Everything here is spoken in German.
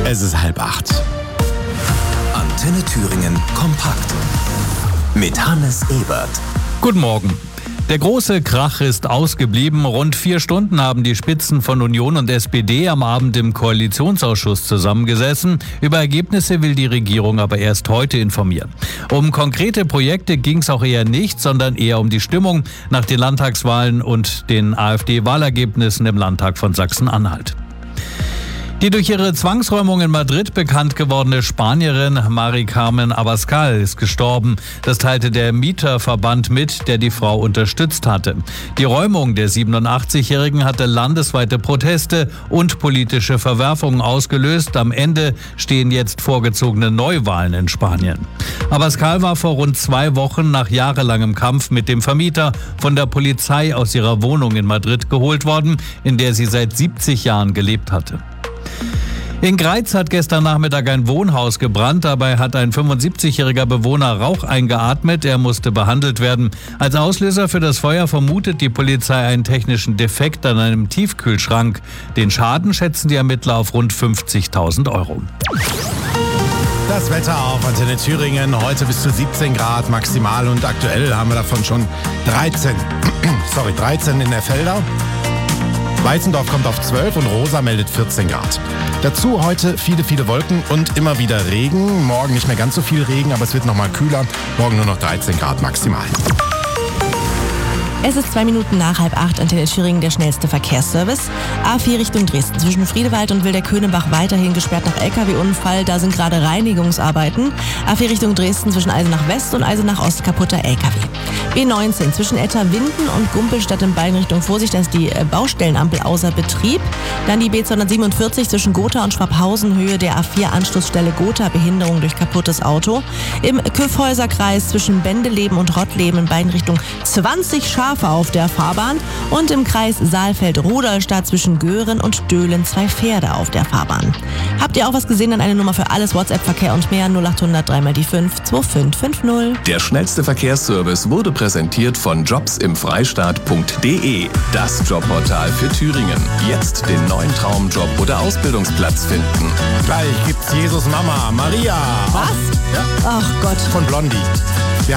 Es ist 7:30. Antenne Thüringen kompakt. Mit Hannes Ebert. Guten Morgen. Der große Krach ist ausgeblieben. Rund 4 Stunden haben die Spitzen von Union und SPD am Abend im Koalitionsausschuss zusammengesessen. Über Ergebnisse will die Regierung aber erst heute informieren. Um konkrete Projekte ging es auch eher nicht, sondern eher um die Stimmung nach den Landtagswahlen und den AfD-Wahlergebnissen im Landtag von Sachsen-Anhalt. Die durch ihre Zwangsräumung in Madrid bekannt gewordene Spanierin Mari Carmen Abascal ist gestorben. Das teilte der Mieterverband mit, der die Frau unterstützt hatte. Die Räumung der 87-Jährigen hatte landesweite Proteste und politische Verwerfungen ausgelöst. Am Ende stehen jetzt vorgezogene Neuwahlen in Spanien. Abascal war vor rund 2 Wochen nach jahrelangem Kampf mit dem Vermieter von der Polizei aus ihrer Wohnung in Madrid geholt worden, in der sie seit 70 Jahren gelebt hatte. In Greiz hat gestern Nachmittag ein Wohnhaus gebrannt. Dabei hat ein 75-jähriger Bewohner Rauch eingeatmet. Er musste behandelt werden. Als Auslöser für das Feuer vermutet die Polizei einen technischen Defekt an einem Tiefkühlschrank. Den Schaden schätzen die Ermittler auf rund 50.000 Euro. Das Wetter auf Antenne Thüringen. Heute bis zu 17 Grad maximal und aktuell haben wir davon schon 13 in der Felder. Weißendorf kommt auf 12 und Rosa meldet 14 Grad. Dazu heute viele Wolken und immer wieder Regen. Morgen nicht mehr ganz so viel Regen, aber es wird nochmal kühler. Morgen nur noch 13 Grad maximal. Es ist 2 Minuten nach 7:30, Antenne Thüringen, der schnellste Verkehrsservice. A4 Richtung Dresden, zwischen Friedewald und Wilderkönigbach weiterhin gesperrt nach LKW-Unfall. Da sind gerade Reinigungsarbeiten. A4 Richtung Dresden, zwischen Eisenach West und Eisenach Ost kaputter LKW. B19 zwischen Etterwinden und Gumpelstadt in beiden Richtungen. Vorsicht, da ist die Baustellenampel außer Betrieb. Dann die B247 zwischen Gotha und Schwabhausen, Höhe der A4 Anschlussstelle Gotha, Behinderung durch kaputtes Auto. Im Kyffhäuserkreis zwischen Bendeleben und Rottleben in beiden Richtungen 20 Schafe auf der Fahrbahn und im Kreis Saalfeld-Rudolstadt zwischen Göhren und Döhlen 2 Pferde auf der Fahrbahn. Habt ihr auch was gesehen? Dann eine Nummer für alles, WhatsApp-Verkehr und mehr 0800 3 die 5 2550. Der schnellste Verkehrsservice wurde präsentiert von jobsimfreistaat.de. Das Jobportal für Thüringen. Jetzt den neuen Traumjob oder Ausbildungsplatz finden. Gleich gibt's Jesus Mama, Maria. Was? Ja. Ach Gott. Von Blondie.